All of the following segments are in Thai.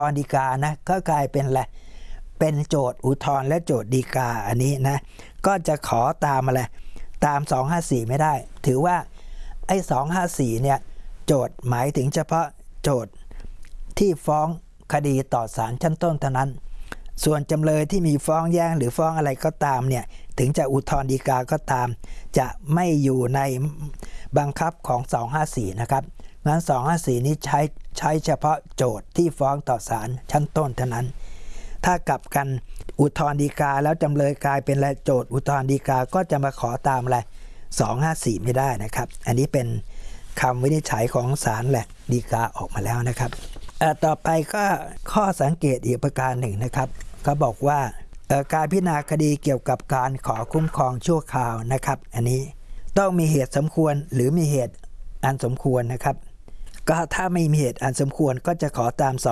รฎีกานะก็กลายเป็นอะไรเป็นโจทย์อุทธรณ์และโจทย์ฎีกาอันนี้นะก็จะขอตามอะไรตาม254ไม่ได้ถือว่าไอ้254เนี่ยโจทย์หมายถึงเฉพาะโจทย์ที่ฟ้องคดีต่อศาลชั้นต้นเท่านั้นส่วนจำเลยที่มีฟ้องแย้งหรือฟ้องอะไรก็ตามเนี่ยถึงจะอุทธรณ์ฎีกาก็ตามจะไม่อยู่ในบังคับของ254นะครับงั้น254นี้ใช้เฉพาะโจทย์ที่ฟ้องต่อศาลชั้นต้นเท่านั้นถ้ากลับกันอุทธรณ์ฎีกาแล้วจำเลยกลายเป็นโจทย์อุทธรณ์ฎีกาก็จะมาขอตามอะไร254ไม่ได้นะครับอันนี้เป็นคำวินิจฉัยของศาลแหละฎีกาออกมาแล้วนะครับต่อไปก็ข้อสังเกตอีกประการหนึ่งนะครับเขาบอกว่าการพิจารณาคดีเกี่ยวกับการขอคุ้มครองชั่วคราวนะครับอันนี้ต้องมีเหตุสมควรหรือมีเหตุอันสมควรนะครับก็ถ้าไม่มีเหตุอันสมควรก็จะขอตาม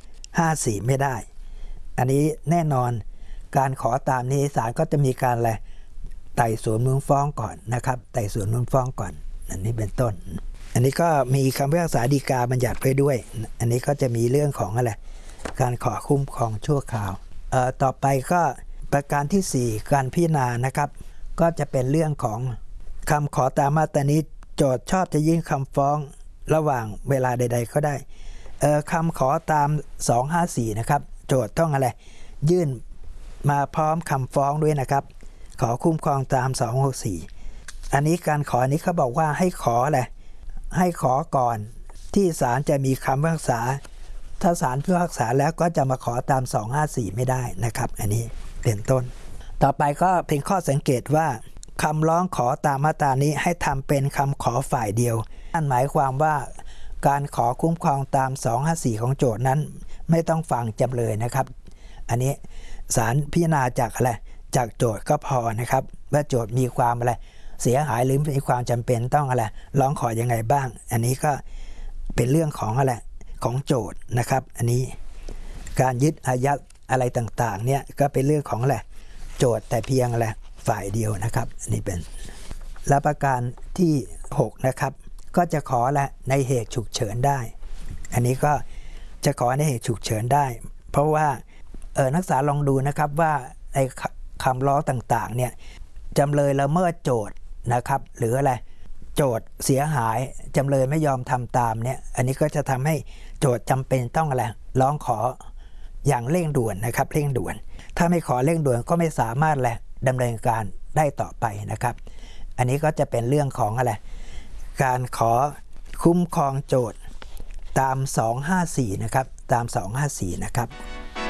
54ไม่ได้อันนี้แน่นอนการขอตามนี้ศาลก็จะมีการไต่สวนมูลฟ้องก่อนนะครับไต่สวนมูลฟ้องก่อนอันนี้เป็นต้นอันนี้ก็มีคำพิพากษาฎีกาบัญญัติไว้ด้วยอันนี้ก็จะมีเรื่องของการขอคุ้มครองชั่วคราวต่อไปก็ประการที่4การพิจารณานะครับก็จะเป็นเรื่องของคำขอตามมาตรานี้โจทก์ชอบจะยื่นคำฟ้องระหว่างเวลาใดๆก็ได้คำขอตาม254นะครับโจทก์ต้องยื่นมาพร้อมคำฟ้องด้วยนะครับขอคุ้มครองตาม264อันนี้การขอนี้เขาบอกว่าให้ขอให้ขอก่อนที่ศาลจะมีคำพิพากษาถ้าศาลพิพากษาแล้วก็จะมาขอตาม254ไม่ได้นะครับอันนี้เป็นต้นต่อไปก็เป็นข้อสังเกตว่าคำร้องขอตามมาตรานี้ให้ทำเป็นคำขอฝ่ายเดียวนั่นหมายความว่าการขอคุ้มครองตาม254ของโจทก์นั้นไม่ต้องฟังจำเลยนะครับอันนี้ศาลพิจารณาจากโจทก์ก็พอนะครับว่าโจทก์มีความเสียหายหรือมีความจำเป็นต้องร้องขอยังไงบ้างอันนี้ก็เป็นเรื่องของของโจทก์นะครับอันนี้การยึดอายัดอะไรต่างๆเนี่ยก็เป็นเรื่องของโจทก์แต่เพียงฝ่ายเดียวนะครับอันนี้เป็นและประการที่6นะครับก็จะขอในเหตุฉุกเฉินได้อันนี้ก็จะขอในเหตุฉุกเฉินได้เพราะว่านักศึกษาลองดูนะครับว่าในคำร้องต่างๆเนี่ยจำเลยละเมิดโจทก์นะครับหรือโจทก์เสียหายจำเลยไม่ยอมทำตามเนี่ยอันนี้ก็จะทำให้โจทก์จำเป็นต้องร้องขออย่างเร่งด่วนนะครับเร่งด่วนถ้าไม่ขอเร่งด่วนก็ไม่สามารถดำเนินการได้ต่อไปนะครับอันนี้ก็จะเป็นเรื่องของการขอคุ้มครองโจทก์ตาม254นะครับตาม254นะครับ